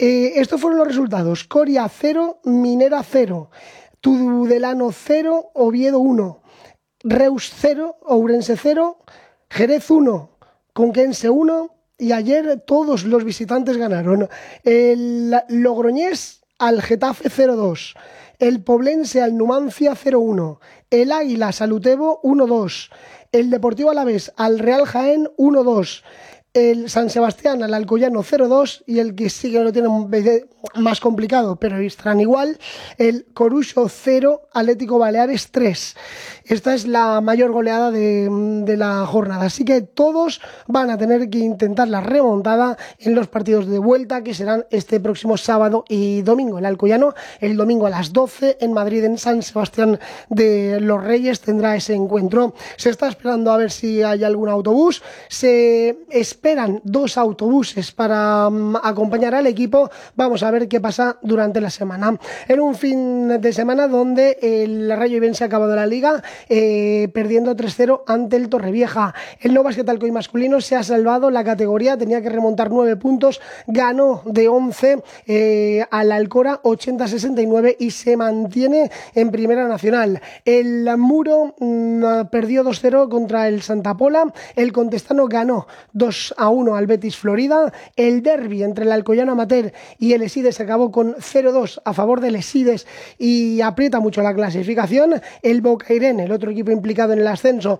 Estos fueron los resultados: Coria 0, Minera 0, Tudelano 0, Oviedo 1, Reus 0, Ourense 0, Jerez 1, Conquense 1, y ayer todos los visitantes ganaron. El Logroñés al Getafe 0-2, el Poblense al Numancia 0-1, el Águilas al Utebo 1-2, el Deportivo Alavés al Real Jaén 1-2, el San Sebastián al Alcoyano 0-2, y el que sí que lo tiene más complicado, pero estarán igual, el Coruxo 0, Atlético Baleares 3. Esta es la mayor goleada de la jornada, así que todos van a tener que intentar la remontada en los partidos de vuelta, que serán este próximo sábado y domingo. El Alcoyano el domingo a las 12 en Madrid, en San Sebastián de los Reyes, tendrá ese encuentro. Se está esperando a ver si hay algún autobús, se esperan 2 autobuses para acompañar al equipo. Vamos a ver qué pasa durante la semana. En un fin de semana donde el Rayo Ibense ha acabado la liga perdiendo 3-0 ante el Torrevieja. El No Basquet Alcoy masculino se ha salvado la categoría, tenía que remontar 9 puntos, ganó de 11 al Alcora 80-69 y se mantiene en Primera Nacional. El Muro perdió 2-0 contra el Santa Pola, el Contestano ganó 2-1 al Betis Florida, el derbi entre el Alcoyano Amateur y el Esides acabó con 0-2 a favor del Esides y aprieta mucho la clasificación. El Bocairén, el otro equipo implicado en el ascenso,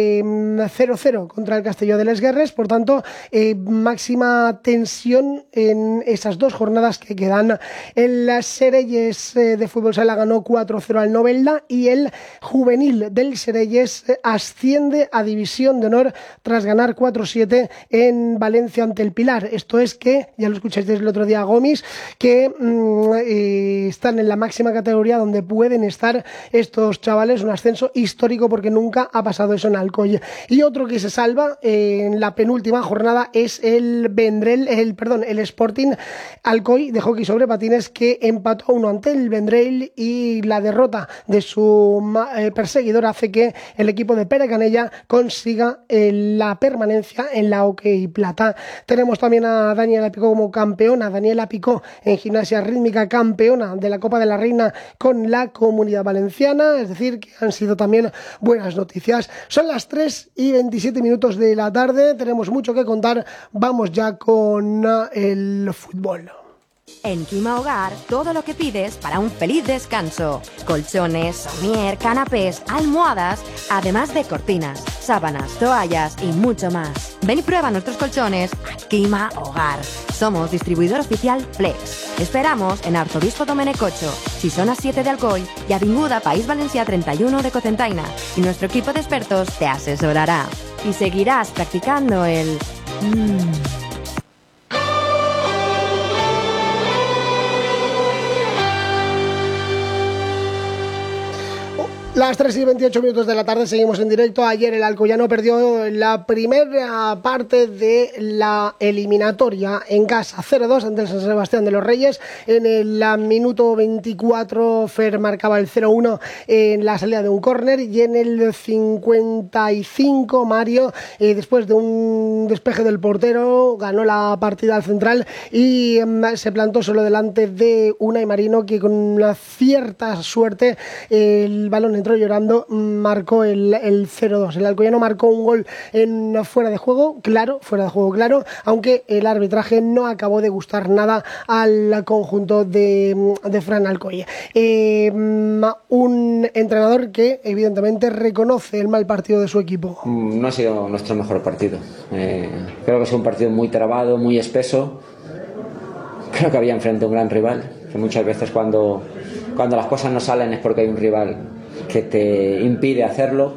0-0 contra el Castelló de les Guerres. Por tanto, máxima tensión en esas 2 jornadas que quedan. El Serelles de fútbol sala ganó 4-0 al Novelda, y el juvenil del Serelles asciende a División de Honor tras ganar 4-7 en Valencia ante el Pilar. Esto es que, ya lo escuchaste el otro día, Gomis, que están en la máxima categoría donde pueden estar estos chavales, un ascenso histórico porque nunca ha pasado eso en Alcoy. Y otro que se salva en la penúltima jornada es el Sporting Alcoy de hockey sobre patines, que empató 1 ante el Vendrell, y la derrota de su perseguidor hace que el equipo de Pere Canella consiga la permanencia en la hockey plata. Tenemos también a Daniela Picó como campeona. Daniela Picó en gimnasia rítmica, campeona de la Copa de la Reina con la Comunidad Valenciana, es decir, que han sido también buenas noticias. Son las 3:27 de la tarde, tenemos mucho que contar, vamos ya con el fútbol. En Quima Hogar, todo lo que pides para un feliz descanso. Colchones, somier, canapés, almohadas, además de cortinas, sábanas, toallas y mucho más. Ven y prueba nuestros colchones a Quima Hogar. Somos distribuidor oficial Plex. Esperamos en Arzobispo Domènec 8, Xixona 7 de Alcoy y Avinguda País Valencià 31 de Cocentaina. Y nuestro equipo de expertos te asesorará. Y seguirás practicando el... Las 3:28 de la tarde, seguimos en directo. Ayer el Alcoyano perdió la primera parte de la eliminatoria en casa, 0-2 ante el San Sebastián de los Reyes. En el minuto 24 Fer marcaba el 0-1 en la salida de un córner, y en el 55 Mario, después de un despeje del portero, ganó la partida al central y se plantó solo delante de Unai Marino, que con una cierta suerte el balón entró llorando, marcó el 0-2. El Alcoyano marcó un gol en fuera de juego claro, aunque el arbitraje no acabó de gustar nada al conjunto de Fran Alcoy. Un entrenador que evidentemente reconoce el mal partido de su equipo. No ha sido nuestro mejor partido. Creo que ha sido un partido muy trabado, muy espeso. Creo que había enfrente un gran rival, que muchas veces cuando las cosas no salen es porque hay un rival que te impide hacerlo.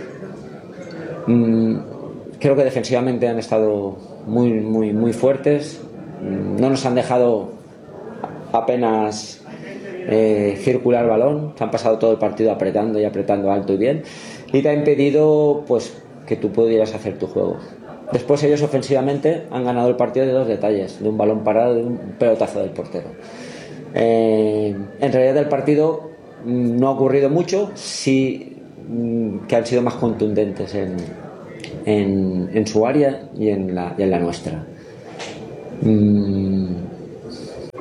Creo que defensivamente han estado muy fuertes. No nos han dejado apenas circular el balón. Se han pasado todo el partido apretando alto y bien, y te ha impedido pues que tú pudieras hacer tu juego. Después ellos ofensivamente han ganado el partido de 2 detalles: de un balón parado y de un pelotazo del portero. En realidad el partido no ha ocurrido mucho, sí que han sido más contundentes en su área y en la nuestra.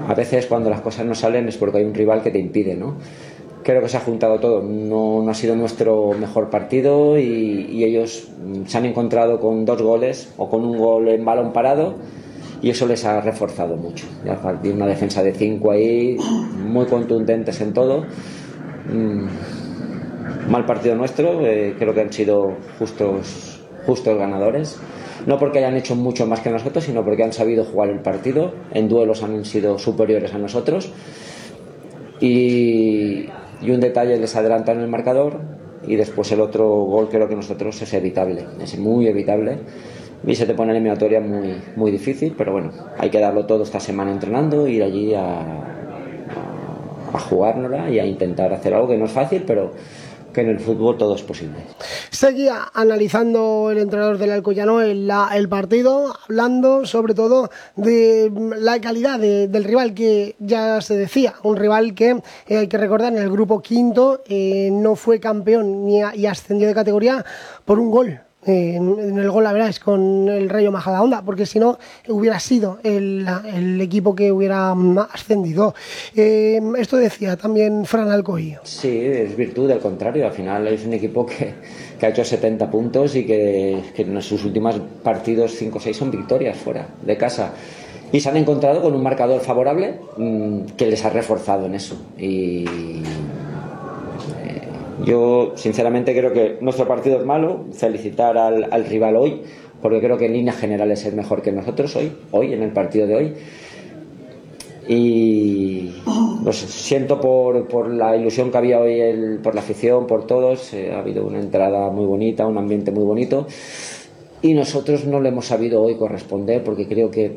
a veces cuando las cosas no salen es porque hay un rival que te impide, ¿no? Creo que se ha juntado todo. No ha sido nuestro mejor partido y ellos se han encontrado con 2 goles o con un gol en balón parado y eso les ha reforzado mucho. Ya tiene una defensa de 5 ahí, muy contundentes en todo. Mal partido nuestro, creo que han sido justos ganadores. No porque hayan hecho mucho más que nosotros, sino porque han sabido jugar el partido. En duelos han sido superiores a nosotros. Y un detalle les adelanta en el marcador y después el otro gol creo que nosotros es evitable, es muy evitable y se te pone la eliminatoria muy, muy difícil, pero bueno, hay que darlo todo esta semana entrenando, ir allí a jugárnosla y a intentar hacer algo que no es fácil, pero que en el fútbol todo es posible. Seguía analizando el entrenador del Alcoyano el partido, hablando sobre todo de la calidad del rival, que ya se decía, un rival que hay que recordar en el grupo quinto no fue campeón y ascendió de categoría por un gol. En el gol, la verdad, es con el Rayo Majadahonda, porque si no hubiera sido el equipo que hubiera ascendido. Esto decía también Fran Alcoy. Sí, es virtud del contrario. Al final es un equipo que ha hecho 70 puntos y que en sus últimos partidos 5 o 6 son victorias fuera de casa. Y se han encontrado con un marcador favorable que les ha reforzado en eso. Y yo sinceramente creo que nuestro partido es malo. Felicitar al rival hoy, porque creo que en líneas generales es mejor que nosotros hoy en el partido de hoy. Y lo siento por la ilusión que había hoy, por la afición, por todos. Ha habido una entrada muy bonita, un ambiente muy bonito y nosotros no le hemos sabido hoy corresponder, porque creo que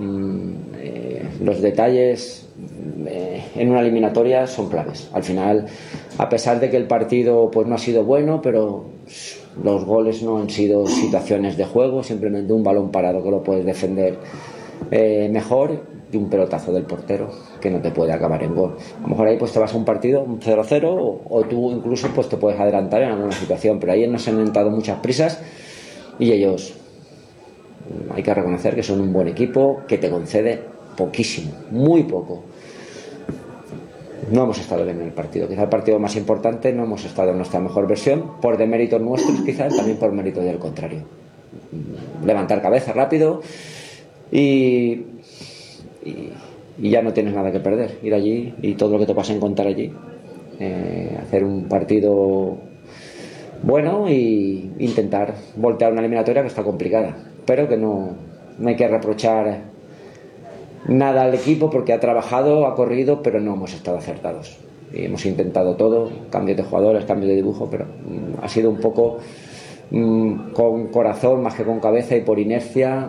los detalles en una eliminatoria son claves. Al final, a pesar de que el partido pues no ha sido bueno, pero los goles no han sido situaciones de juego, simplemente un balón parado que lo puedes defender mejor y un pelotazo del portero que no te puede acabar en gol. A lo mejor ahí pues te vas a un partido, un 0-0 o tú incluso pues te puedes adelantar en alguna situación, pero ahí nos han entrado muchas prisas y ellos, hay que reconocer que son un buen equipo que te concede poquísimo, muy poco. No hemos estado bien en el partido, quizá el partido más importante no hemos estado en nuestra mejor versión, por deméritos nuestros quizás, también por mérito del contrario. Levantar cabeza rápido y ya no tienes nada que perder, ir allí y todo lo que te vas a encontrar allí, hacer un partido bueno y intentar voltear una eliminatoria que está complicada, pero que no hay que reprochar nada al equipo porque ha trabajado, ha corrido, pero no hemos estado acertados y hemos intentado todo, cambios de jugadores, cambios de dibujo, pero ha sido un poco con corazón más que con cabeza y por inercia.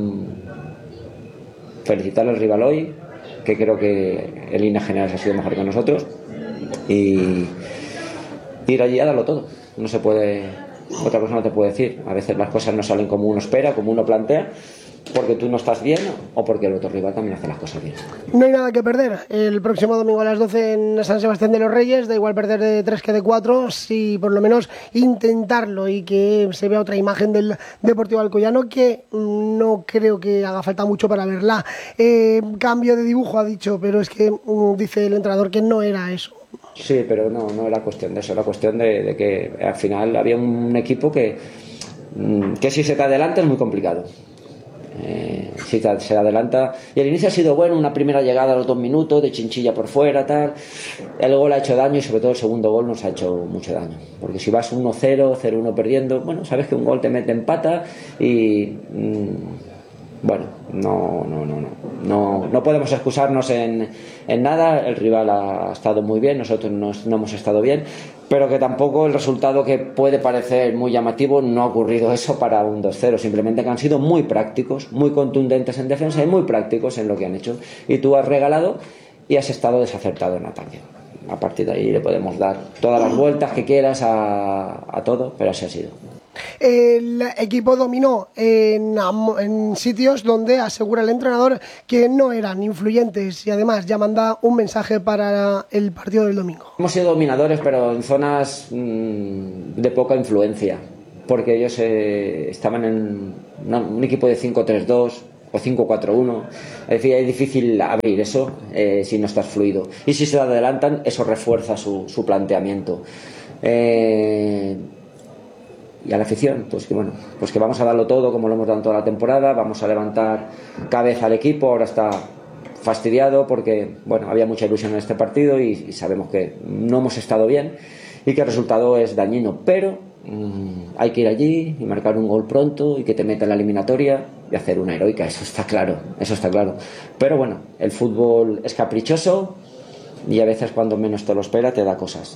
Felicitar al rival hoy, que creo que en líneas generales ha sido mejor que nosotros, y ir allí a darlo todo. No se puede, otra cosa no te puede decir. A veces las cosas no salen como uno espera, como uno plantea, porque tú no estás bien o porque el otro rival también hace las cosas bien. No hay nada que perder. El próximo domingo a las 12 en San Sebastián de los Reyes, da igual perder de 3 que de 4, si por lo menos intentarlo y que se vea otra imagen del Deportivo Alcoyano, que no creo que haga falta mucho para verla. Cambio de dibujo ha dicho, pero es que dice el entrenador que no era eso. Sí, pero no era cuestión de eso, era cuestión de que al final había un equipo que si se te adelanta es muy complicado. Si se adelanta, y el inicio ha sido bueno, una primera llegada a los 2 minutos de Chinchilla por fuera, tal. El gol ha hecho daño y sobre todo el segundo gol nos ha hecho mucho daño, porque si vas 1-0, 0-1 perdiendo, bueno, sabes que un gol te mete en pata y bueno, no podemos excusarnos en nada. El rival ha estado muy bien, nosotros no hemos estado bien, pero que tampoco el resultado, que puede parecer muy llamativo, no ha ocurrido eso para un 2-0, simplemente que han sido muy prácticos, muy contundentes en defensa y muy prácticos en lo que han hecho, y tú has regalado y has estado desacertado en ataque. A partir de ahí le podemos dar todas las vueltas que quieras a todo, pero así ha sido. El equipo dominó en sitios donde asegura el entrenador que no eran influyentes, y además ya manda un mensaje para el partido del domingo. Hemos sido dominadores, pero en zonas de poca influencia, porque ellos estaban en un equipo de 5-3-2, o 5-4-1. Es decir, es difícil abrir eso si no estás fluido. Y si se adelantan, eso refuerza su planteamiento. Y a la afición, pues que vamos a darlo todo como lo hemos dado toda la temporada, vamos a levantar cabeza al equipo. Ahora está fastidiado porque había mucha ilusión en este partido y sabemos que no hemos estado bien y que el resultado es dañino, pero hay que ir allí y marcar un gol pronto y que te meta en la eliminatoria y hacer una heroica, eso está claro. Pero el fútbol es caprichoso y a veces cuando menos te lo espera te da cosas.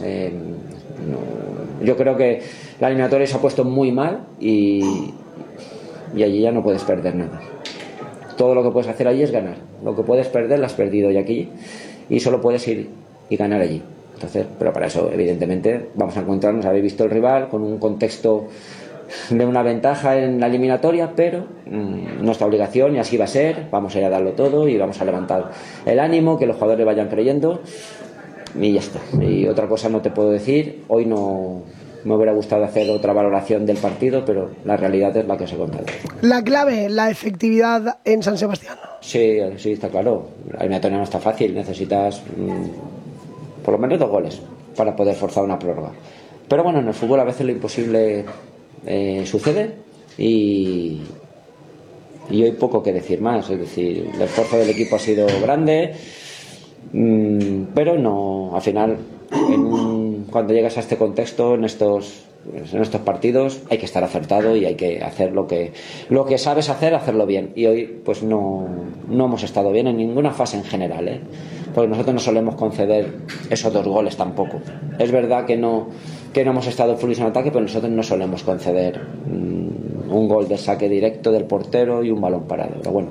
Yo creo que la eliminatoria se ha puesto muy mal y allí ya no puedes perder nada. Todo lo que puedes hacer allí es ganar. Lo que puedes perder lo has perdido aquí y solo puedes ir y ganar allí. Entonces, pero para eso evidentemente vamos a encontrarnos, habéis visto el rival con un contexto de una ventaja en la eliminatoria, pero nuestra obligación, y así va a ser, vamos a ir a darlo todo y vamos a levantar el ánimo, que los jugadores vayan creyendo y ya está. Y otra cosa no te puedo decir. Hoy no me hubiera gustado hacer otra valoración del partido, pero la realidad es la que os he contado. La clave, la efectividad en San Sebastián. Sí, está claro. La eliminatoria no está fácil, necesitas por lo menos 2 goles para poder forzar una prórroga. Pero en el fútbol a veces lo imposible sucede y hoy poco que decir más. Es decir, el esfuerzo del equipo ha sido grande, pero no, al final cuando llegas a este contexto, en estos partidos hay que estar acertado y hay que hacer lo que sabes hacerlo bien, y hoy pues no hemos estado bien en ninguna fase en general, porque nosotros no solemos conceder esos 2 goles tampoco. Es verdad que no hemos estado fluidos en ataque, pero nosotros no solemos conceder un gol de saque directo del portero y un balón parado. Pero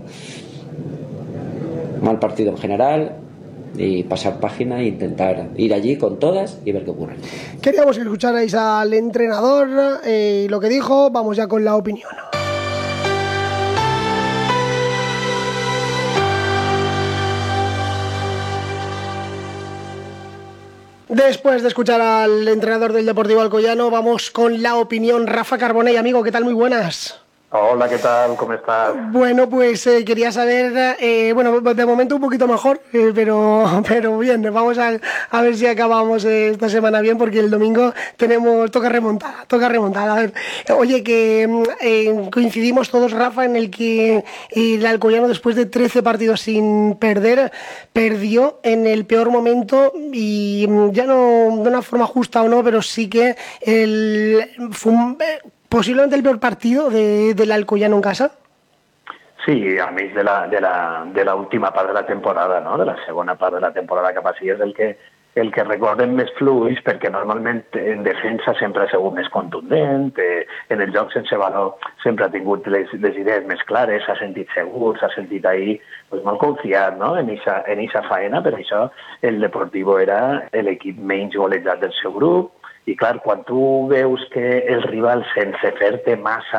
mal partido en general, y pasar página e intentar ir allí con todas y ver qué ocurre. Queríamos que escucharais al entrenador y lo que dijo. Vamos ya con la opinión. Después de escuchar al entrenador del Deportivo Alcoyano, vamos con la opinión. Rafa Carbonell, amigo, ¿qué tal? Muy buenas. Hola, ¿qué tal? ¿Cómo estás? Bueno, pues quería saber, de momento un poquito mejor, pero bien, vamos a ver si acabamos esta semana bien, porque el domingo toca remontar. A ver, oye, que coincidimos todos, Rafa, en el que el Alcoyano, después de 13 partidos sin perder, perdió en el peor momento, y ya no de una forma justa o no, pero sí que posiblemente el peor partido del Alcoyano en casa. Sí, a més de la última part de la temporada, no? De la segona part de la temporada cap així, és el que recordem més fluix, perquè normalment en defensa sempre ha sigut més contundent, en el joc sense valor sempre ha tingut les idees més clares, s'ha sentit segur, s'ha sentit ahí pues, molt confiat, no? en eixa faena. Per això el Deportivo era l'equip menys golejat del seu grup. I clar, quan tu veus que el rival, sense fer-te massa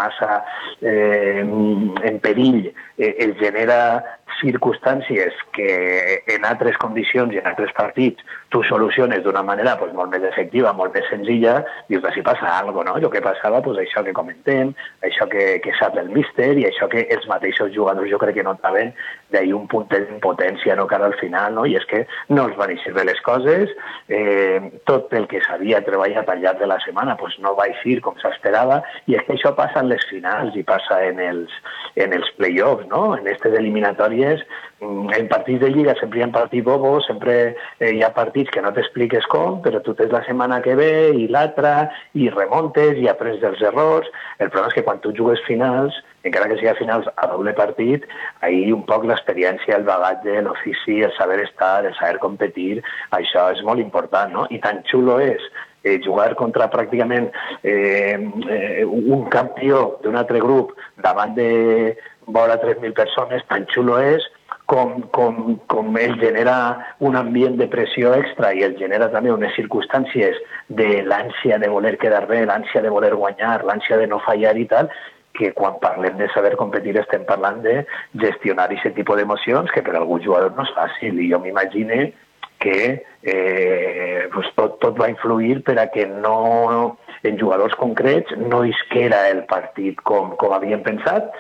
en perill, el genera circumstàncies que en altres condicions i en altres partits tu soluciones d'una manera pues, molt més efectiva, molt més senzilla, dius, si passa alguna cosa, no? El que passava, pues, això que comentem, això que sap el míster i això que els mateixos jugadors jo crec que notaven d'ahir un punt d'impotència no, cara al final, no? I és que no els van eixir bé les coses, tot el que s'havia treballat al llarg de la setmana pues, no va eixir com s'esperava, i és que això passa en les finals i passa en els play-offs, no? En aquestes eliminatòries, en partits de Lliga sempre hi ha partits bobos, sempre hi ha partits que no t'expliques com, però tu tens la setmana que ve i l'altra, i remontes i aprens dels errors. El problema és que quan tu jugues finals, encara que sigui finals a doble partit, ahir un poc l'experiència, el bagatge, l'ofici, el saber estar, el saber competir, això és molt important, no? I tan xulo és jugar contra pràcticament un campió d'un altre grup davant de vora 3.000 persones, tan xulo és com ell genera un ambient de pressió extra i ell genera també unes circumstàncies de l'ànsia de voler quedar bé, l'ànsia de voler guanyar, l'ànsia de no fallar i tal, que quan parlem de saber competir estem parlant de gestionar aquest tipus d'emocions que per a alguns jugadors no és fàcil, i jo m'imagine que pues tot va influir per a que no, en jugadors concrets no isquera el partit com havien pensat,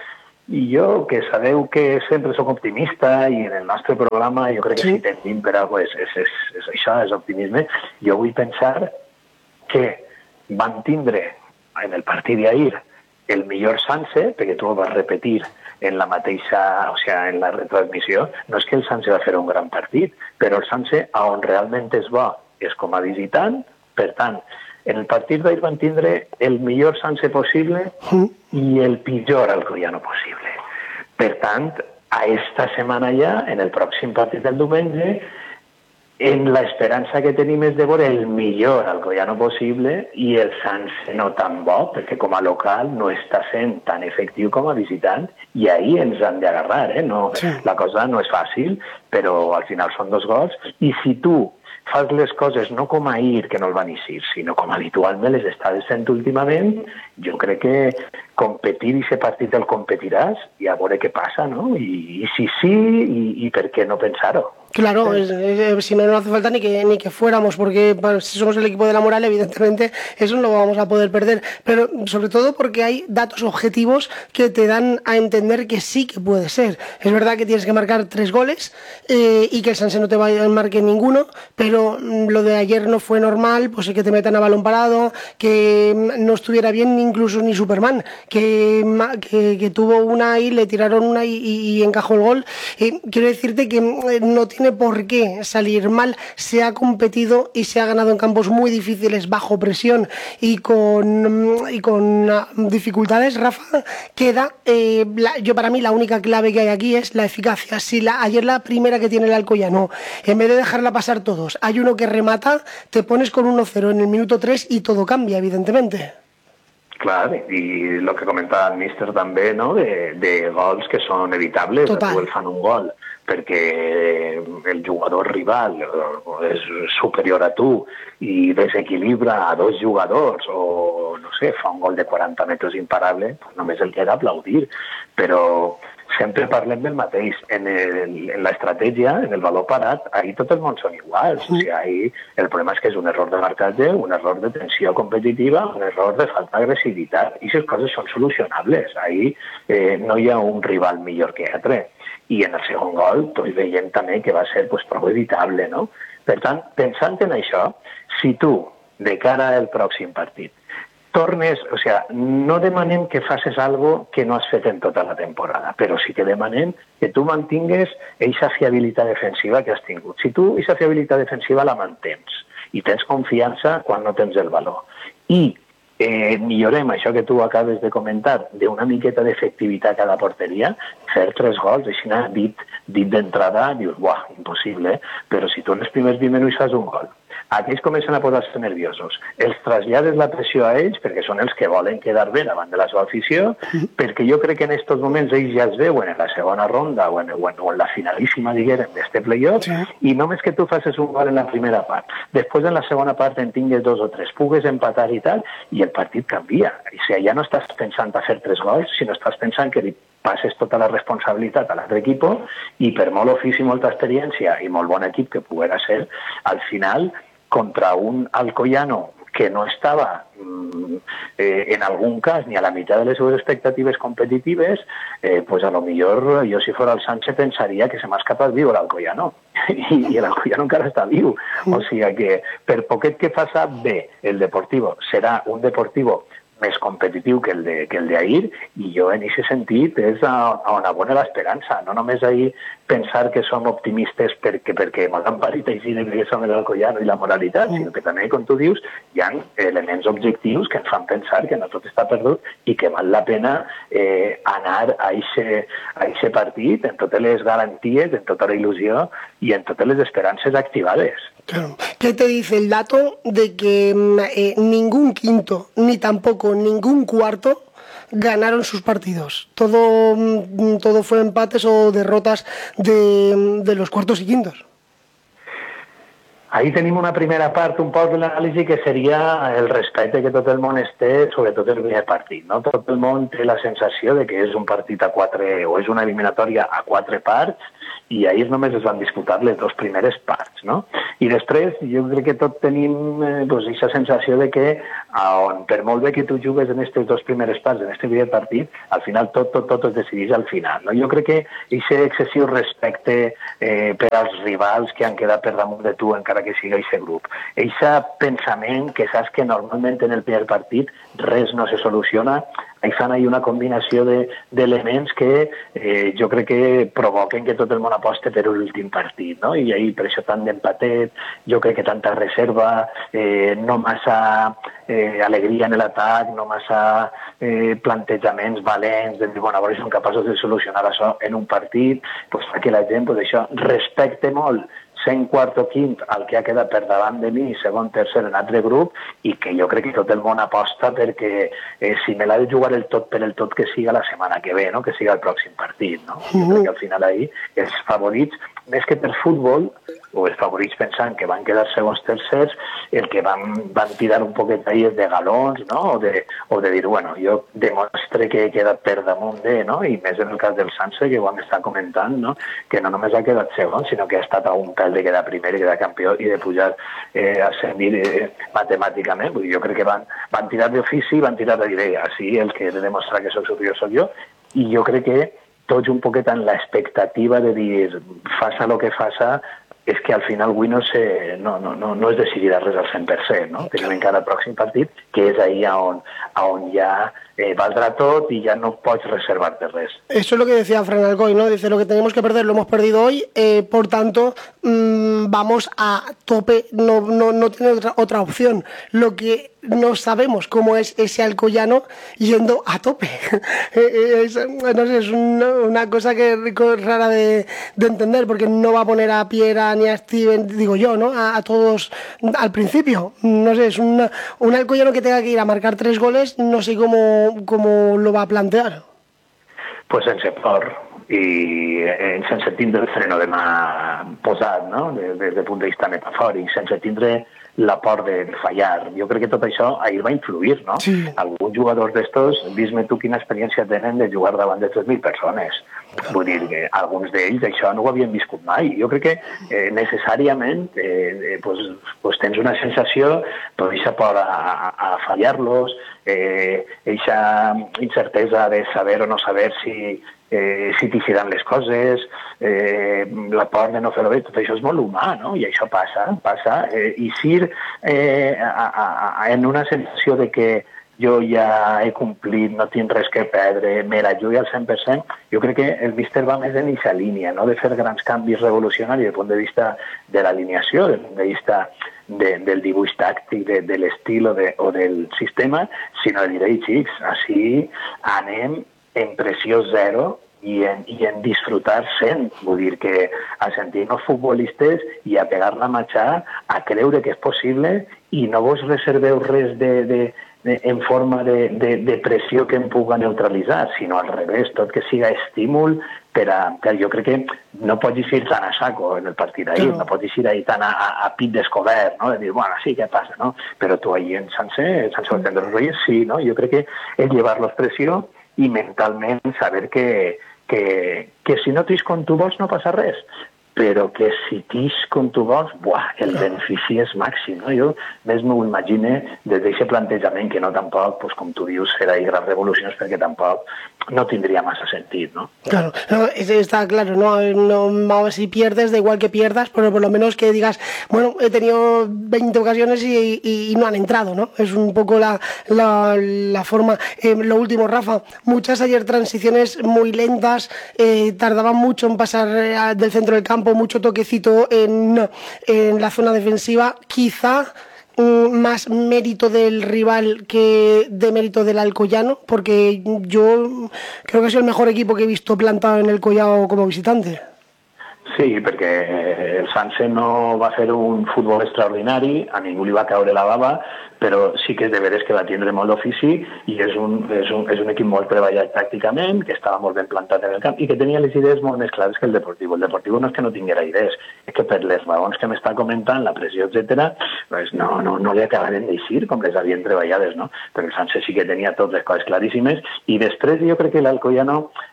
I jo, que sabeu que sempre soc optimista i en el nostre programa jo crec que si tenim per alguna cosa és això, és optimisme, jo vull pensar que van tindre en el partit d'ahir el millor Sanse, perquè tu ho vas repetir en la mateixa, o sigui, en la retransmissió, no és que el Sanse va fer un gran partit, però el Sanse, on realment és bo, és com a visitant, per tant, en el partit d'ahir van tindre el millor Sanse possible i el pitjor Alcoyano possible. Per tant, a esta setmana ja, en el pròxim partit del diumenge, en l'esperança que tenim és de veure el millor Alcoyano possible i el Sanse no tan bo, perquè com a local no està sent tan efectiu com a visitant i ahir ens han d'agarrar, no, la cosa no és fàcil, però al final són 2 gols i si tu fas les coses no com ahir, que no el van eixir, sinó com habitualment les estàs fent últimament, jo crec que competir i ser partit el competiràs i a veure què passa, no? I si sí, i per què no pensar-ho? Claro, si no, no hace falta ni que fuéramos, porque si somos el equipo de la moral, evidentemente eso no lo vamos a poder perder, pero sobre todo porque hay datos objetivos que te dan a entender que sí que puede ser. Es verdad que tienes que marcar 3 goles y que el Sanse no te vaya a marcar ninguno, pero lo de ayer no fue normal, pues que te metan a balón parado, que no estuviera bien incluso ni Superman, que tuvo una y le tiraron una y encajó el gol. Quiero decirte que no tiene por qué salir mal, se ha competido y se ha ganado en campos muy difíciles, bajo presión y con dificultades. Rafa, queda, yo para mí la única clave que hay aquí es la eficacia. Si ayer la primera que tiene el Alcoyano, en vez de dejarla pasar todos, hay uno que remata, te pones con 1-0 en el minuto 3 y todo cambia, evidentemente. Clar, i el que comentava el míster també, no?, de gols que són evitables, tu el fan un gol perquè el jugador rival és superior a tu i desequilibra a 2 jugadors o, no sé, fa un gol de 40 metres imparable, pues només el queda aplaudir, però sempre parlem del mateix. En l'estratègia, en el valor parat, ahir tot el món són iguals. O sigui, ahir el problema és que és un error de marcatge, un error de tensió competitiva, un error de falta d'agressivitat. I aquestes coses són solucionables. Ahir no hi ha un rival millor que altre. I en el segon gol tots veiem també que va ser prou evitable, no? Per tant, pensant en això, si tu, de cara al pròxim partit, tornes, o sigui, no demanem que facis algo que no has fet en tota la temporada, però sí que demanem que tu mantingues aquesta fiabilitat defensiva que has tingut. Si tu aquesta fiabilitat defensiva la mantens i tens confiança quan no tens el valor i millorem això que tu acabes de comentar d'una miqueta d'efectivitat a la porteria, fer 3 gols, així dit d'entrada, dius, buah, impossible, però si tu en els primers 20 minuts fas un gol, aquells comencen a posar-se nerviosos, els trasllades la pressió a ells perquè són els que volen quedar bé davant de la seva afició, perquè jo crec que en aquests moments ells ja es veuen en la segona ronda o en la finalíssima, diguem, d'este playoff, i només que tu facis un gol en la primera part, després en la segona part en tingues 2 o 3, pugues empatar i tal, i el partit canvia. O sigui, ja no estàs pensant a fer 3 gols, sinó estàs pensant que li passes tota la responsabilitat a l'altre equip i per molt ofici, molta experiència i molt bon equip que poguera ser, al final contra un Alcoyano que no estava en algun cas ni a la meitat de les seves expectatives competitives, pues a lo millor jo si fos el Sánchez pensaria que se m'ha escapat viu l'Alcoyano i l'Alcoyano encara està viu. O sigui que per poquet que faça bé el Deportivo serà un Deportivo més competitiu que el d'ahir i jo en aquest sentit és on abona l'esperança, no només ahir pensar que som optimistes perquè ens han parit així de que som l'Alcoyano i la moralitat, sinó que també, com tu dius, hi ha elements objectius que ens fan pensar que no tot està perdut i que val la pena anar a aquest partit amb totes les garanties, amb tota la il·lusió i amb totes les esperances activades. Claro. ¿Qué te dice el dato de que ningún quinto, ni tampoco ningún cuarto ganaron sus partidos? Todo fue empates o derrotas de los cuartos y quintos. Ahí tenim una primera part un poc de l'anàlisi que seria el respecte que tot el món té, sobretot el primer partit. No? Tot el món té la sensació de que és un partit a 4 o és una eliminatòria a 4 parts i ahir només es van disputar les 2 primeres parts, no? I després jo crec que tot tenim aquesta sensació de que per molt bé que tu jugues en aquestes 2 primeres parts, en aquest primer partit, al final tot es decideix al final, no? Jo crec que aquest excessiu respecte per als rivals que han quedat per damunt de tu, encara que sigui aquest grup, aquest pensament que saps que normalment en el primer partit res no se soluciona, hi fan una combinació d'elements que jo crec que provoquen que tot el món aposte per l'últim partit, no? I ahir per això tant d'empatet, jo crec que tanta reserva, no massa alegria en l'atac, no massa plantejaments valents, de dir, bueno, a veure si som capaços de solucionar això en un partit, doncs fa que la gent, això, respecte molt sent quart o quint el que ha quedat per davant de mi, segon, tercer en altre grup, i que jo crec que tot el món aposta perquè si me l'ha de jugar el tot per el tot, que siga la setmana que ve, no? Que siga el pròxim partit, no? Jo crec que al final ahir els favorits, més que per futbol, o els favorits pensant que van quedar segons tercers, el que van tirar un poquet ahir de galons, no? O de dir, bueno, jo demostre que he quedat per damunt de, no? I més en el cas del Sanse, que ho vam estar comentant, no? Que no només ha quedat segon, sinó que ha estat a un pèl de quedar primer i quedar campió i de pujar a ascendir matemàticament. Vull dir, jo crec que van tirar d'ofici i van tirar d'idea. Sí, el que he de demostrar que soc superior soc jo, i jo crec que tots un poquet en l'expectativa de dir, faça el que faça, és que al final avui no es decidirà res al 100%, no? Tenim encara el pròxim partit, que és ahí on ja valdrá todo y ya no puedes reservarte res. Eso es lo que decía Fran Alcoy, ¿no? Dice, lo que tenemos que perder lo hemos perdido hoy, por tanto, vamos a tope, no tiene otra opción. Lo que no sabemos cómo es ese alcoyano yendo a tope. No sé, es una cosa que es rara de entender, porque no va a poner a Piera ni a Steven, digo yo, ¿no? A todos al principio. No sé, es un alcoyano que tenga que ir a marcar 3 goles, no sé cómo lo va a plantear. Pues sense por i sense tindre el freno de mà posat, no? Des del punt de vista metafòric, sense tindre la por de fallar. Jo crec que tot això ahir va influir, no? Sí. Alguns jugadors d'estos, dis-me tu quina experiència tenen de jugar davant de 3.000 persones. Vull dir que alguns d'ells això no ho havien viscut mai. Jo crec que necessàriament pues tens una sensació, aquesta por a fallar-los, aquesta incertesa de saber o no saber si t'hixiran les coses, la por de no fer-ho bé, tot això és molt humà, no? I això passa. I sir en una sensació de que jo ja he complit, no tinc res que perdre, me la jugui al 100%, jo crec que el míster va més en aquesta línia, no de fer grans canvis revolucionaris des del punt de vista de l'alineació, des del punt de vista del dibuix tàctic, de l'estil o del sistema, sinó de dir, ei, xics, així anem en pressió zero i en disfrutar sent. Vull dir que a sentir-nos futbolistes i a pegar la matxà, a creure que és possible i no vos reserveu res en forma de pressió que em puga neutralitzar, sinó al revés, tot que siga estímul jo crec que no pots ir tan a saco en el partit d'ahir, no pots ir ahir tan a pit descobert, no? De dir, bueno, sí, què passa, no? Però tu ahir en sense entendre els rolles, sí, no? Jo crec que és llevar-los pressió i mentalment saber que si no t'his com tu vols no passa res, però que si t'his com tu vols, el benefici és màxim, no? Jo més m'ho imagine des d'aquest plantejament que no tampoc, com tu dius, serà grans revolucions perquè tampoc no tendría más sentit, ¿no? Claro, no, está claro, ¿no? Si pierdes, da igual que pierdas, pero por lo menos que digas, bueno, he tenido 20 ocasiones y no han entrado, ¿no? Es un poco la forma. Lo último, Rafa, muchas ayer transiciones muy lentas, tardaban mucho en pasar del centro del campo, mucho toquecito en la zona defensiva, quizá más mérito del rival que de mérito del Alcoyano, porque yo creo que ha sido el mejor equipo que he visto plantado en el Collao como visitante. Sí, perquè el Sanse no va fer un futbol extraordinari, a ningú li va caure la bava, però sí que és de veres que va tindre molt d'ofici i és un equip molt treballat tàcticament, que estava molt ben plantat en el camp i que tenia les idees molt més clares que el Deportivo. El Deportivo no és que no tinguera idees, és que per les raons que m'està comentant, la pressió, etc., pues no li acabaven d'eixir com les havien treballades, no? Però el Sanse sí que tenia totes les coses claríssimes i després jo crec que l'Alcoyano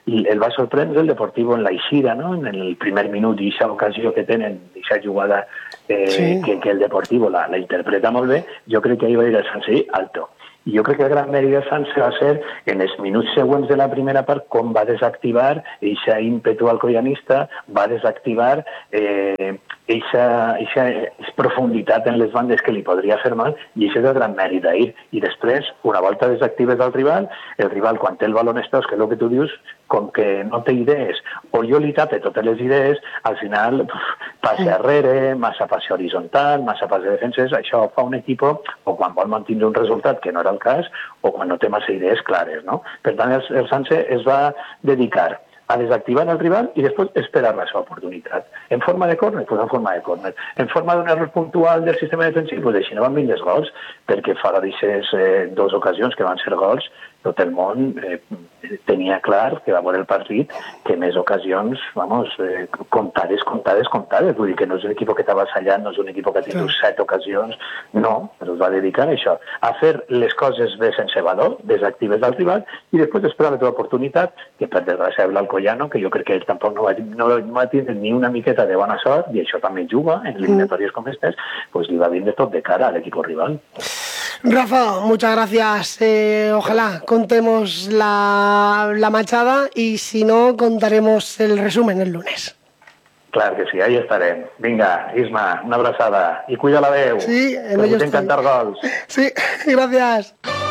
el va sorprendre el Deportivo en la eixida, no? En el primer minut, i aquesta ocasió que tenen, aquesta jugada que el Deportivo la interpreta molt bé, jo crec que ahir va dir el Sanse alto. I jo crec que el gran mèrit de Sanse va ser en els minuts següents de la primera part com va desactivar eixa ímpetu alcoyanista, va desactivar eixa profunditat en les bandes que li podria fer mal, i això és el gran mèrit d'ahir. I després, una volta desactives el rival quan té el baló estós, que és el que tu dius, com que no té idees, o jo li tape totes les idees, al final passe arrere, massa passe horitzontal, massa passe defenses, això fa un equip o quan vol mantenir un resultat, que no era el cas, o quan no té massa idees clares, no? Per tant, el Sanse es va dedicar a desactivar el rival i després esperar la seva oportunitat. En forma de córner, doncs en forma de córner. En forma d'un error puntual del sistema defensiu, doncs així no van venir els gols, perquè fora d'aquestes dues ocasions que van ser gols, tot el món tenia clar que va veure el partit que més ocasions, comptades. Vull dir que no és un equip que t'ha avassallat, no és un equip que ha tingut 7 ocasions, no, però es va dedicar a això, a fer les coses bé sense valor, desactives del rival, i després esperar la teva oportunitat, que per desgràcia l'Alcoyano, que jo crec que ell tampoc no va tindre ni una miqueta de bona sort, i això també juga en eliminatòries com aquestes, doncs li va vindre tot de cara a l'equip rival. Rafa, muchas gracias. Ojalá contemos la machada y si no, contaremos el resumen el lunes. Clar que sí, ahí estarem. Vinga, Isma, una abraçada. I cuida la veu. Sí, en ello estoy. Cantar gols. Sí, gracias.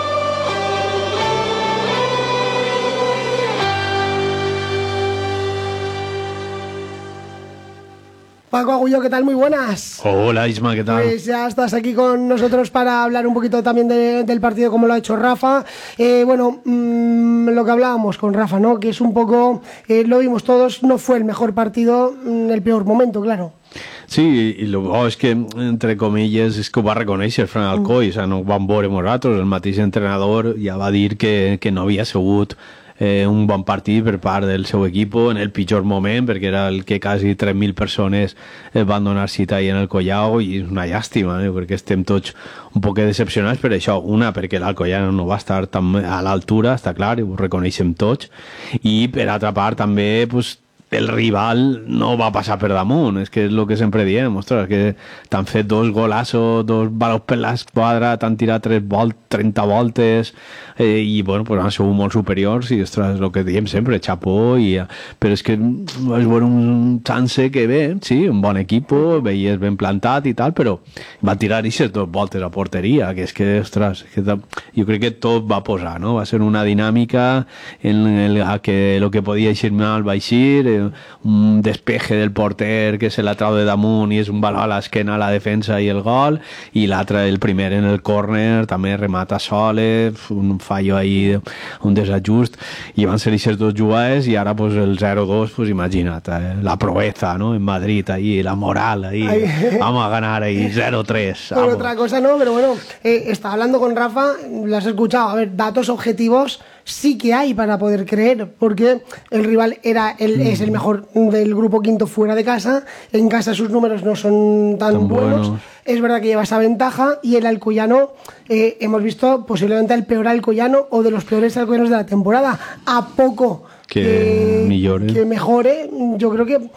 Paco Agullo, ¿qué tal? Muy buenas. Hola Isma, ¿qué tal? Pues ya estás aquí con nosotros para hablar un poquito también del partido como lo ha hecho Rafa. Lo que hablábamos con Rafa, ¿no? Que es un poco, lo vimos todos, no fue el mejor partido en el peor momento, claro. Sí, i el bo és que, entre comilles, és que ho va reconèixer Fran Alcoy, o sigui, no ho vam veure nosaltres, el mateix entrenador ja va dir que no havia sigut un bon partit per part del seu equip en el pitjor moment, perquè era el que quasi 3.000 persones van donar cita ahí en el Collao, i és una llàstima, perquè estem tots un poc decepcionats per això. Una, perquè l'Alcoyano no va estar tan a l'altura, està clar, i ho reconeixem tots, i per altra part també pues, el rival no va passar per damunt, és que és el que sempre diem, ostres, que t'han fet 2 golassos, 2 balons per l'esquadra, t'han tirat 30 voltes, i bueno, pues han sigut molt superiors, i ostres, és el que diem sempre, xapó, però és que és un Sanse que bé, sí, un bon equip, veies ben plantat i tal, però va tirar aquestes 2 voltes a porteria, que és que, ostres, jo crec que tot va posar, no? Va ser una dinàmica en la que el que podia eixir mal va eixir, un despeje del porter que se la trau de damunt i és un baló a l'esquena a la defensa i el gol, i l'altre, el primer en el córner, també remata Sole, un fallo ahí, un desajust, i van ser aquestes 2 jugades, i ara pues, el 0-2, pues imagina't, la proeza, ¿no? En Madrid, ahí, la moral, ahí, vamos a ganar ahí, 0-3. Por otra cosa no, pero bueno, estaba hablando con Rafa, lo has escuchado, a ver, datos objetivos sí que hay para poder creer, porque el rival es el mejor del grupo quinto fuera de casa, en casa sus números no son tan buenos, es verdad que lleva esa ventaja, y el Alcoyano, hemos visto posiblemente el peor Alcoyano o de los peores Alcoyanos de la temporada, a poco que mejore, yo creo que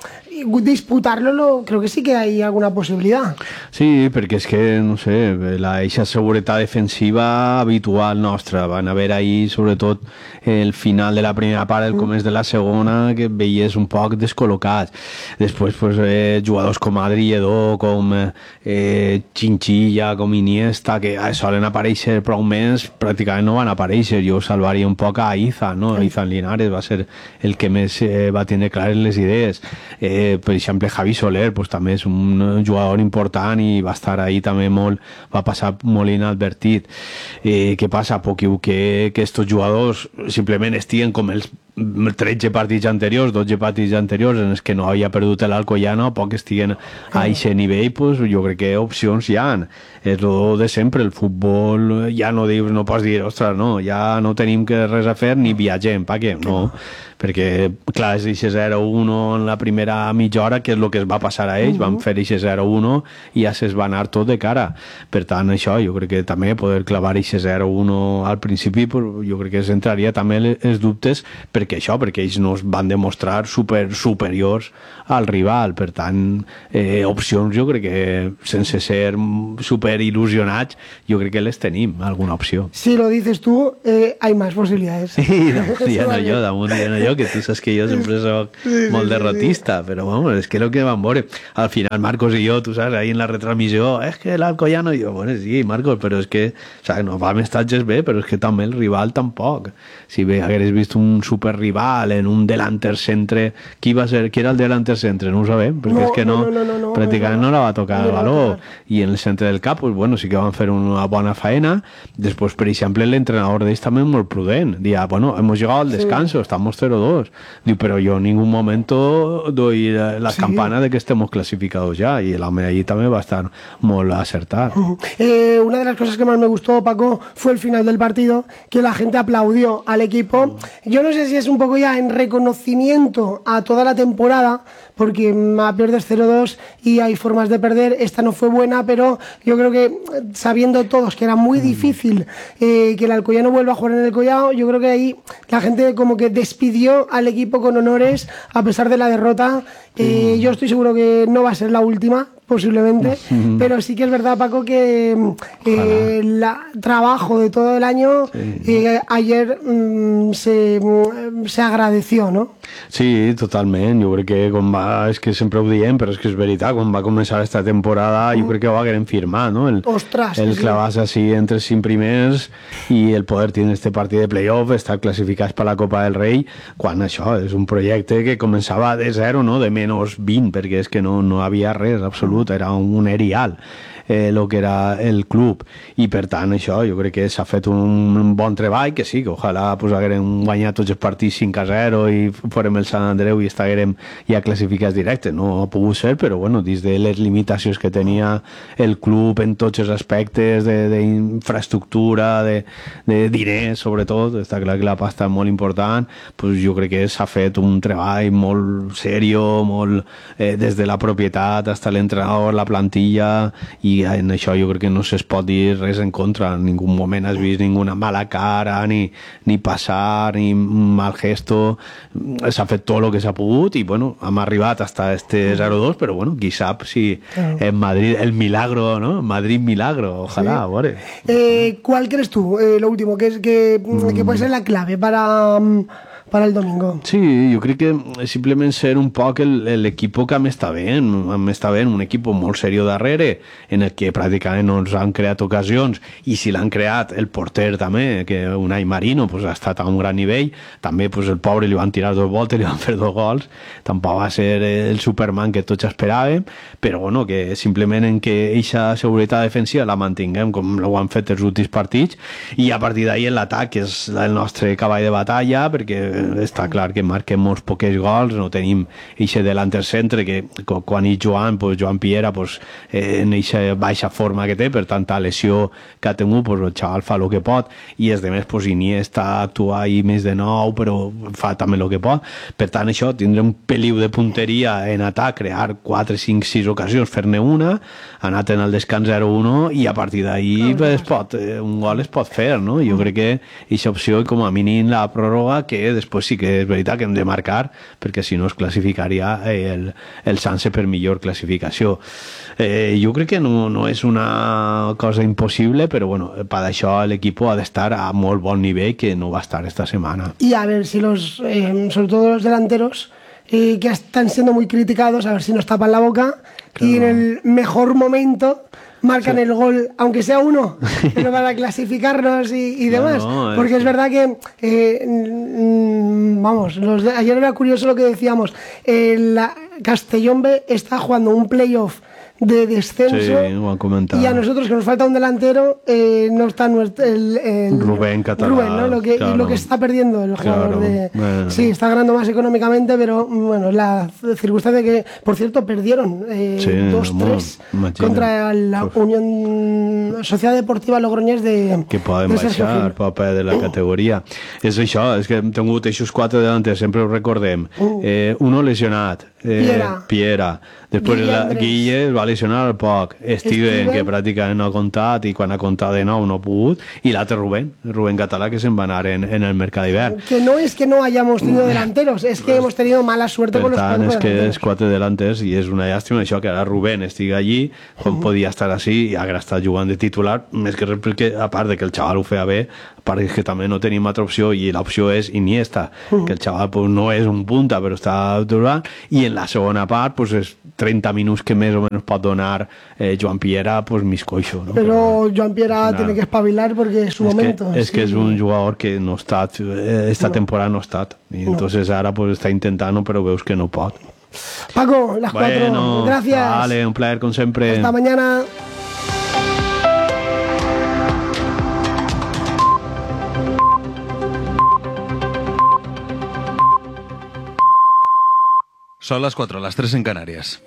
disputarlo creo que sí que hay alguna possibilitat. Sí, perquè és que, no sé, eixa seguretat defensiva habitual nostra. Van haver ahir, sobretot, el final de la primera part, el començ de la segona, que veies un poc descol·locats. Després, pues, jugadors com Adri Lledó, com Chinchilla, com Iniesta, que solen aparèixer prou més, pràcticament no van aparèixer. Jo salvaria un poc a Izan, no? Izan Linares va ser el que més va tenir clares les idees. Per exemple, Javi Soler pues, també és un jugador important i va estar ahí també molt, va passar molt inadvertit. Què passa? Que estos jugadors simplement estiguen com els 13 partits anteriors, 12 partits anteriors en els que no havia perdut l'Alcoyano, a poc estiguen a aquest nivell, pues, jo crec que opcions hi ha. És el de sempre, el futbol ja no dius, no pots dir, ostres, no, ja no tenim res a fer ni viatgem, per què? No, perquè clar, és aquest 0-1 en la primera mitja hora, que és el que es va passar a ells, van fer aquest 0-1 i ja se'ls va anar tot de cara. Per tant, això, jo crec que també poder clavar aquest 0-1 al principi, jo crec que es entraria també els dubtes, perquè ells no es van demostrar superiors al rival. Per tant, opcions jo crec que sense ser super il·lusionats, jo crec que les tenim, alguna opció. Si lo dices tú, hay más posibilidades. Sí, damunt jo, que tu saps que jo sempre soc molt derrotista, però vamos, és que el que vam veure, al final Marcos i jo, tu saps, ahí en la retransmissió, és que l'Alcoyano, i jo, bueno, sí, Marcos, però és que, o sea, no vam estar gens bé, però és que també el rival tampoc. Si bé hagués vist un superrival en un delanter centre, qui era el delanter centre? No ho sabem, perquè és que pràcticament no la va tocar el valor, i en el centre del camp, pues bueno, sí que van fer una bona faena. Després, per exemple, l'entrenador d'ells també molt prudent, dia, bueno, hemos llegado al descanso, estamos 0-2, diu, però yo en ningún momento doy la campana de que estemos clasificados ya, y el home allí també va estar molt acertar. Una de las cosas que más me gustó, Paco, fue el final del partido, que la gente aplaudió al equipo. Yo no sé si es un poco ya en reconocimiento a toda la temporada, porque pierdes 0-2 y hay formas de perder. Esta no fue buena, pero yo creo que sabiendo todos que era muy difícil que el Alcoyano vuelva a jugar en el Collao, yo creo que ahí la gente como que despidió al equipo con honores a pesar de la derrota. Yo estoy seguro que no va a ser la última, posiblemente, pero sí que es verdad, Paco, que el trabajo de todo el año ayer se agradeció, ¿no? Sí, totalment. Jo crec que és que sempre ho diem, però és que és veritat, quan va començar esta temporada jo crec que ho hagueren firmat, no? El clavar-se així entre els 5 primers i el poder tenir este partit de playoff, estar classificats per la Copa del Rei, quan això és un projecte que començava de 0, no? De menys 20, perquè és que no havia res absolut, era un erial el que era el club, i per tant això jo crec que s'ha fet un bon treball, que sí, que ojalà pues, haguérem guanyat tots els partits 5-0 i fórem el Sant Andreu i estàguérem ja classificats directes. No ha pogut ser, però bueno, dins de les limitacions que tenia el club en tots els aspectes d'infraestructura, de diners sobretot, està clar que la pasta és molt important, pues jo crec que s'ha fet un treball molt seriós, molt des de la propietat fins a l'entrenador, la plantilla, i en això jo crec que no es pot dir res en contra. En ningú moment has vist ninguna mala cara, ni passar, ni mal gesto. S'ha fet tot el que s'ha pogut i bueno, hem arribat hasta este 0-2, però bueno, qui sap si en Madrid el milagro, ¿no? Madrid milagro, ojalá, sí. Vale. ¿Cuál crees tú, lo último, que puede ser la clave para el domingo? Sí, jo crec que simplement ser un poc l'equip que m'està bé, un equip molt seriós darrere, en el que pràcticament no ens han creat ocasions, i si l'han creat el porter també, que Unai Marino pues, ha estat a un gran nivell, també pues, el pobre li van tirar 2 voltes, li van fer 2 gols, tampoc va ser el Superman que tots esperàvem, però bueno, que simplement en que eixa seguretat defensiva la mantinguem com ho han fet els últims partits, i a partir d'ahí l'atac, que és el nostre cavall de batalla, perquè està clar que marquem molts poques gols, no tenim eixe delanter centre que quan hi Joan Piera en eixa baixa forma que té, per tanta lesió que ha tingut, el xaval fa el que pot, i els demés Iniesta actua ahí més de nou, però fa també el que pot. Per tant, això, tindre un peliu de punteria en atac, crear 4, 5, 6 ocasions, fer-ne una, anar en el descans 0-1, i a partir d'ahí un gol es pot fer, no? Jo crec que eixa opció, com a mínim la pròrroga, que després sí que és veritat que hem de marcar, perquè si no es classificaria el Sanse per millor classificació. Jo crec que no és una cosa impossible, però bueno, per això l'equip ha d'estar a molt bon nivell, que no va estar esta semana. Y a ver si sobre todo los delanteros, que están siendo muy criticados, a ver si nos tapan la boca, claro. Y en el mejor momento marcan el gol, aunque sea uno, pero para clasificarnos y demás. Porque es verdad que, vamos, ayer era curioso lo que decíamos, Castellón B está jugando un playoff de descenso, lo han comentado. Y a nosotros, que nos falta un delantero, no está el Rubén Catalán, Rubén, ¿no? Lo que está perdiendo el jugador de... Bueno. Sí, está ganando más económicamente, pero bueno, la circunstancia que, por cierto, perdieron 2-3 contra la Unión Sociedad Deportiva Logroñés de que poden baixar per perdre la categoria. És això, és que hem tingut aquests 4 delanters, sempre ho recordem. Uno lesionat, Piera. Després Guille va lesionar al poc. Steven, que pràcticament no ha comptat, i quan ha comptat de nou no ha pogut. I l'altre Rubén Catalá, que se'n va anar en el mercat d'hivern. Que no es que no hayamos tenido delanteros, es que hemos tenido mala suerte con los 4 delanteros. Per tant, és que els 4 delanters, i és una llàstima això, que ara Rubén estigui allí, quan podia estar així, i ara està jugant de titular, més que res perquè, a part de que el xaval ho feia bé, a part que també no tenim altra opció, i l'opció és Iniesta, que el xaval pues, no és un punta, però està durant, i en la segona part, pues, és 30 minuts que més o menys pot donar Joan Piera, pues mis coixo, ¿no? Pero Joan Piera tiene que espabilar porque es su momento. Es que es un jugador que no está, esta temporada no está, y entonces ahora pues está intentando, pero veus que no pot. Paco, las 4, bueno, gracias. Vale, un placer como siempre. Hasta mañana. Son las 4, las 3 en Canarias.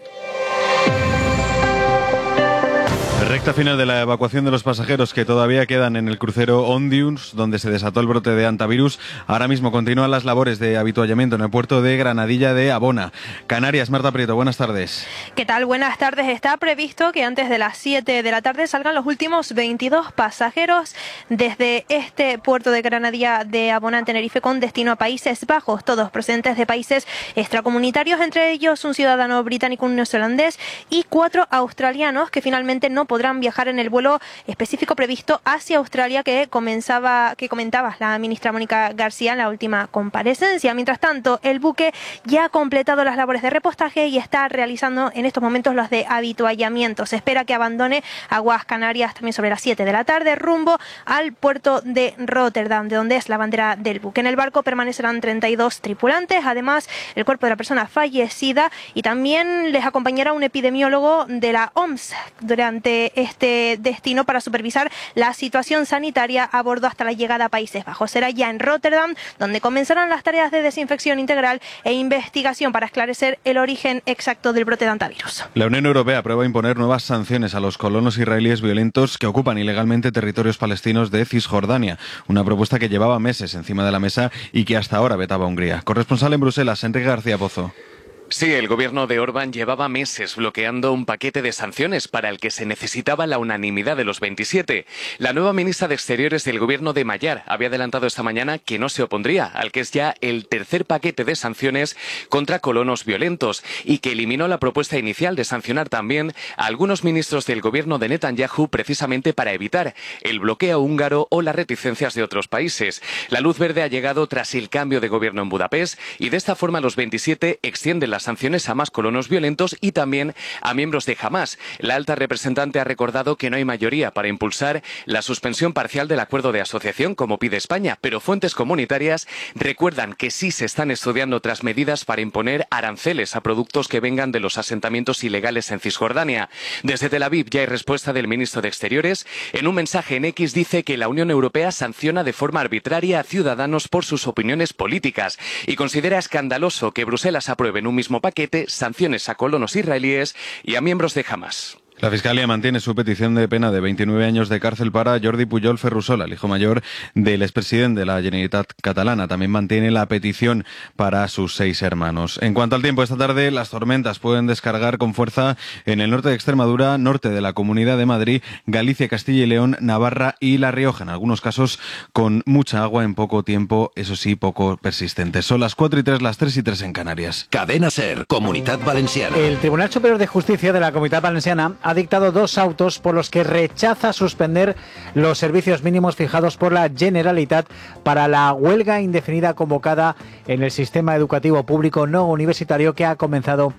Recta final de la evacuación de los pasajeros que todavía quedan en el crucero Ondius, donde se desató el brote de hantavirus. Ahora mismo continúan las labores de habituallamiento en el puerto de Granadilla de Abona. Canarias, Marta Prieto, buenas tardes. ¿Qué tal? Buenas tardes. Está previsto que antes de las 7 de la tarde salgan los últimos 22 pasajeros desde este puerto de Granadilla de Abona en Tenerife con destino a Países Bajos, todos procedentes de países extracomunitarios, entre ellos un ciudadano británico, un neozelandés y 4 australianos que finalmente no podrán viajar en el vuelo específico previsto hacia Australia que comentaba la ministra Mónica García en la última comparecencia. Mientras tanto, el buque ya ha completado las labores de repostaje y está realizando en estos momentos los de habituallamiento. Se espera que abandone aguas Canarias también sobre las 7 de la tarde rumbo al puerto de Rotterdam, de donde es la bandera del buque. En el barco permanecerán 32 tripulantes, además el cuerpo de la persona fallecida, y también les acompañará un epidemiólogo de la OMS durante este destino para supervisar la situación sanitaria a bordo hasta la llegada a Países Bajos. Será ya en Rotterdam donde comenzarán las tareas de desinfección integral e investigación para esclarecer el origen exacto del brote de hantavirus. La Unión Europea aprueba imponer nuevas sanciones a los colonos israelíes violentos que ocupan ilegalmente territorios palestinos de Cisjordania, una propuesta que llevaba meses encima de la mesa y que hasta ahora vetaba Hungría. Corresponsal en Bruselas, Enrique García Pozo. Sí, el gobierno de Orbán llevaba meses bloqueando un paquete de sanciones para el que se necesitaba la unanimidad de los 27. La nueva ministra de Exteriores del gobierno de Magyar había adelantado esta mañana que no se opondría al que es ya el tercer paquete de sanciones contra colonos violentos y que eliminó la propuesta inicial de sancionar también a algunos ministros del gobierno de Netanyahu precisamente para evitar el bloqueo húngaro o las reticencias de otros países. La luz verde ha llegado tras el cambio de gobierno en Budapest y de esta forma los 27 extienden las sanciones a más colonos violentos y también a miembros de Hamás. La alta representante ha recordado que no hay mayoría para impulsar la suspensión parcial del acuerdo de asociación como pide España, pero fuentes comunitarias recuerdan que sí se están estudiando otras medidas para imponer aranceles a productos que vengan de los asentamientos ilegales en Cisjordania. Desde Tel Aviv ya hay respuesta del ministro de Exteriores. En un mensaje en X dice que la Unión Europea sanciona de forma arbitraria a ciudadanos por sus opiniones políticas y considera escandaloso que Bruselas apruebe en un mismo paquete sanciones a colonos israelíes y a miembros de Hamás. La Fiscalía mantiene su petición de pena de 29 años de cárcel para Jordi Pujol Ferrusola, el hijo mayor del expresidente de la Generalitat catalana. También mantiene la petición para sus 6 hermanos. En cuanto al tiempo, esta tarde las tormentas pueden descargar con fuerza en el norte de Extremadura, norte de la Comunidad de Madrid, Galicia, Castilla y León, Navarra y La Rioja. En algunos casos con mucha agua en poco tiempo, eso sí, poco persistente. Son las 4:03, las 3:03 en Canarias. Cadena SER, Comunitat Valenciana. El Tribunal Superior de Justicia de la Comunitat Valenciana ha dictado 2 autos por los que rechaza suspender los servicios mínimos fijados por la Generalitat para la huelga indefinida convocada en el sistema educativo público no universitario que ha comenzado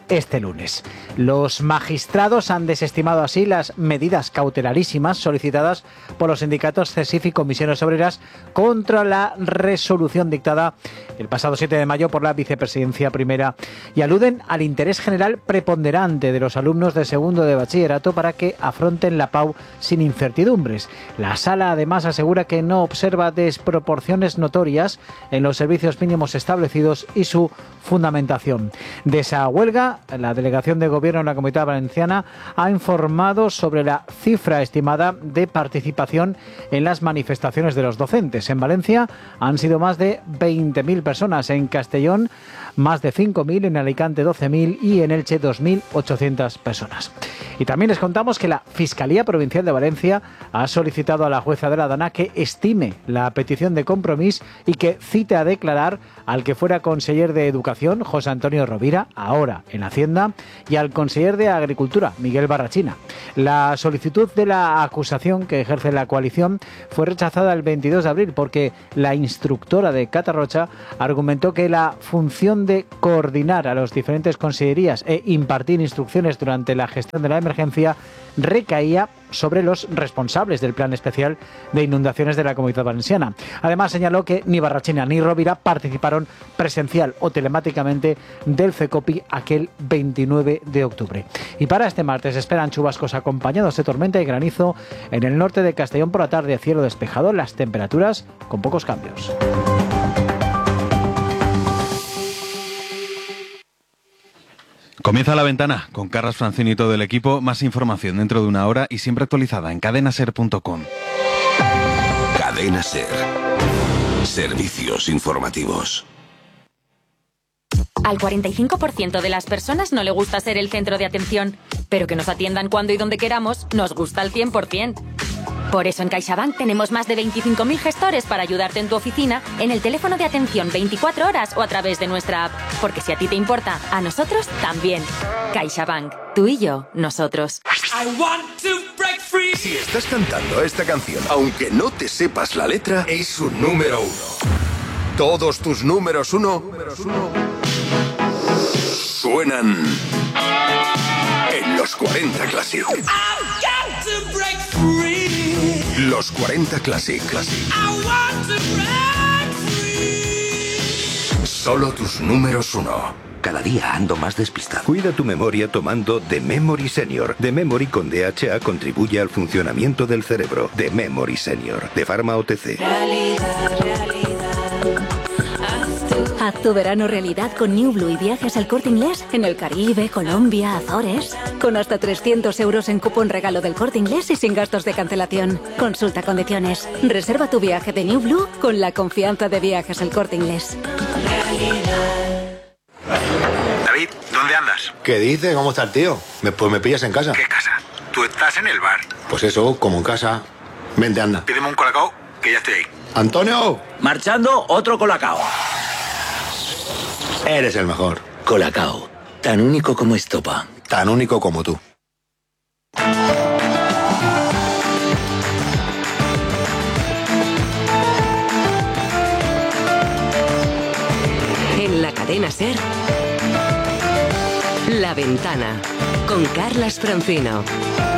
este lunes. Los magistrados han desestimado así las medidas cautelarísimas solicitadas por los sindicatos CESIF y Comisiones Obreras contra la resolución dictada el pasado 7 de mayo por la Vicepresidencia Primera y aluden al interés general preponderante de los alumnos de segundo de bachillerato para que afronten la PAU sin incertidumbres. La Sala además asegura que no observa desproporciones notorias en los servicios mínimos establecidos y su fundamentación. De esa huelga, la Delegación de Gobierno en la Comunidad Valenciana ha informado sobre la cifra estimada de participación en las manifestaciones de los docentes. En Valencia han sido más de 20.000 personas, en Castellón más de 5.000, en Alicante 12.000 y en Elche 2.800 personas. Y también les contamos que la Fiscalía Provincial de Valencia ha solicitado a la jueza de la Dana que estime la petición de Compromís y que cite a declarar al que fuera conseller de Educación, José Antonio Rovira, ahora en Hacienda, y al conseller de Agricultura, Miguel Barrachina. La solicitud de la acusación que ejerce la coalición fue rechazada el 22 de abril porque la instructora de Catarrocha argumentó que la función de coordinar a las diferentes consellerías e impartir instrucciones durante la gestión de la emergencia recaía sobre los responsables del Plan Especial de Inundaciones de la Comunidad Valenciana. Además, señaló que ni Barrachina ni Rovira participaron presencial o telemáticamente del CECOPI aquel 29 de octubre. Y para este martes esperan chubascos acompañados de tormenta y granizo en el norte de Castellón por la tarde, cielo despejado, las temperaturas con pocos cambios. Comienza La Ventana con Carlas Francini y todo el equipo. Más información dentro de una hora y siempre actualizada en cadenaser.com. Cadena Ser. Servicios informativos. Al 45% de las personas no le gusta ser el centro de atención, pero que nos atiendan cuando y donde queramos nos gusta al 100%. Por eso en CaixaBank tenemos más de 25.000 gestores para ayudarte en tu oficina, en el teléfono de atención 24 horas o a través de nuestra app. Porque si a ti te importa, a nosotros también. CaixaBank. Tú y yo, nosotros. Si estás cantando esta canción, aunque no te sepas la letra, es un número 1. Todos tus números 1 suenan en los 40 Classic. Los 40 Classic. Solo tus números 1. Cada día ando más despistado. Cuida tu memoria tomando The Memory Senior. The Memory con DHA contribuye al funcionamiento del cerebro. The Memory Senior, de Pharma OTC. Haz tu verano realidad con New Blue y viajes al Corte Inglés en el Caribe, Colombia, Azores. Con hasta 300 euros en cupón regalo del Corte Inglés y sin gastos de cancelación. Consulta condiciones. Reserva tu viaje de New Blue con la confianza de Viajes El Corte Inglés. David, ¿dónde andas? ¿Qué dices? ¿Cómo está el tío? Pues me pillas en casa. ¿Qué casa? Tú estás en el bar. Pues eso, como en casa. Vente, anda. Pídeme un colacao, que ya estoy ahí. ¡Antonio! Marchando, otro colacao. Eres el mejor. Colacao. Tan único como estopa. Tan único como tú. En la cadena Ser, La Ventana, con Carlas Francino.